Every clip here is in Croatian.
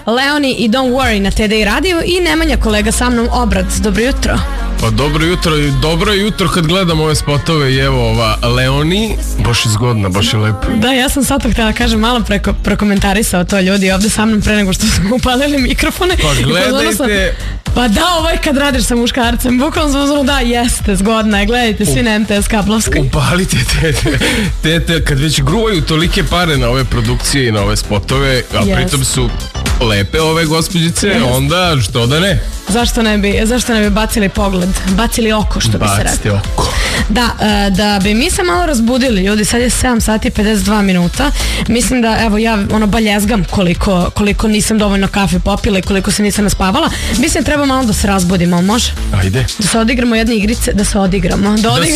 Leoni i Don't Worry na TDI radiju i Nemanja, kolega sa mnom, Obrad. Dobro jutro. Pa dobro jutro kad gledam ove spotove i evo ova Leoni, baš je zgodna, baš je lepo. Da, ja sam sad to htjela kažem, malo prokomentarisao to ljudi ovdje sa mnom pre nego što smo upalili mikrofone. Pa gledajte. Pa da, ovo je kad radiš sa muškarcem, bukvalno sam uzmano, da, jeste, zgodna je, gledajte svi na MTS Kaplovskoj. Upalite te, kad već gruvaju tolike pare na ove produkcije i na ove spotove, a pritom su lepe ove gospođice, onda što da ne? Zašto ne bi bacili pogled, bacili oko, što bi se rekao. Bacite oko. Da bi mi se malo razbudili, ljudi, sad je 7 sati 52 minuta, mislim da, evo, ja baljezgam koliko nisam dovoljno kafe popila i koliko se nisam naspavala, mislim treba malo da se razbudimo, može? Ajde. Da se odigramo jedne igrice, da odigramo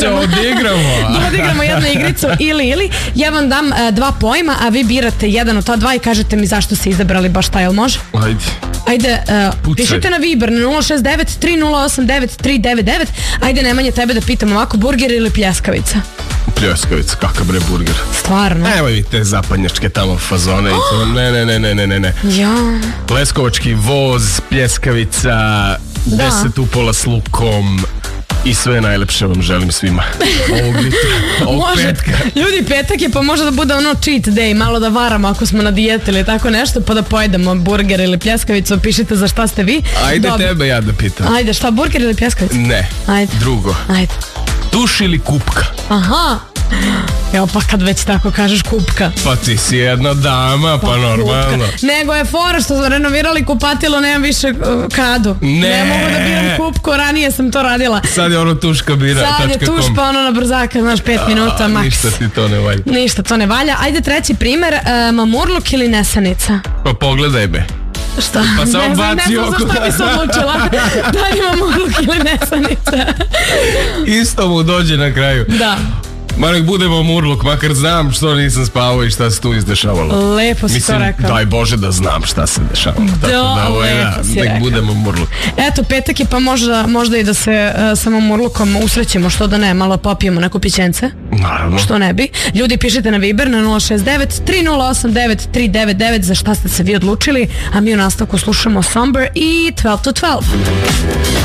jednu igricu ili, ja vam dam dva pojma, a vi birate jedan od ta dva i kažete mi zašto ste izabrali baš taj, jel može? Ajde, pišite na Viber na 069-3089-399. Ajde, Nemanje, tebe da pitam ovako, burger ili pljeskavica? Pljeskavica, kakav bre burger. Stvarno? Evo i te zapadnjačke tamo fazone i to, ne. Ja. Leskovački voz, pljeskavica, 10 upola s lukom i sve najlepše vam želim svima. Ovog petka. Ljudi, petak je, pa može da bude ono cheat day, malo da varamo ako smo na dijeti ili tako nešto, pa da pojedemo burger ili pljeskavicu, pišite za šta ste vi. Ajde tebe ja da pitam. Ajde, šta, burger ili pljeskavica? Ne, drugo. Ajde. Tuš ili kupka? Aha. Evo, pa kad već tako kažeš kupka. Pa ti si jedna dama, pa normalno. Nego je fora što smo renovirali kupatilo, nemam više kadu. Ne mogu da biram kupku, ranije sam to radila. Sad je ono tuška bira. Sad je tuš, pa ono na brzaka, znaš, 5 minuta maks. Ništa ti to ne valja. Ništa to ne valja. Ajde, treći primer, mamurluk ili nesanica? Pa pogledaj be. Šta? Pa samo baci oko. Ne znam za šta bi se odlučila. Da li mamurluk ili nesanica? Isto mu dođe na kraju. Da. Ma nek budemo murluk, makar znam što nisam spavao i šta se tu izdešavalo. Lepo si to rekao. Daj Bože da znam šta se dešavalo. Lepo si rekao. Nek budemo murluk. Eto, petak je, pa možda i da se samo murlukom usrećemo, što da ne, malo popijemo neko pićence. Naravno. Što ne bi. Ljudi, pišite na Viber na 069-3089-399 za šta ste se vi odlučili, a mi u nastavku slušamo Somber i 12 to 12.